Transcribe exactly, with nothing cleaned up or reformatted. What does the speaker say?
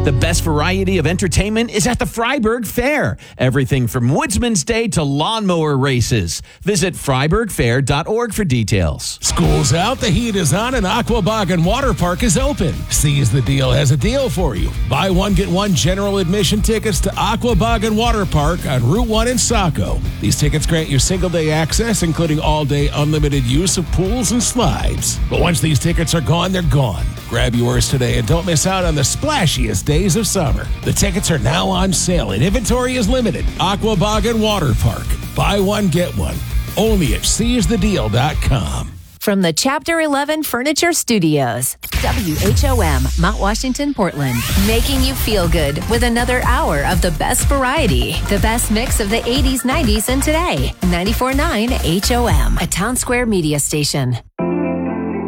The best variety of entertainment is at the Freiburg Fair. Everything from Woodsman's Day to lawnmower races. Visit freiburg fair dot org for details. School's out, the heat is on, and Aquabog Water Park is open. Seize the Deal has a deal for you. Buy one, get one general admission tickets to Aquabog Water Park on Route one in Saco. These tickets grant you single-day access, including all-day unlimited use of pools and slides. But once these tickets are gone, they're gone. Grab yours today and don't miss out on the splashiest days of summer. The tickets are now on sale and inventory is limited. Aquabog Water Park. Buy one, get one. Only at seize the deal dot com. From the Chapter eleven Furniture Studios, W H O M, Mount Washington, Portland. Making you feel good with another hour of the best variety. The best mix of the eighties, nineties, and today. ninety-four point nine H O M, a Town Square media station.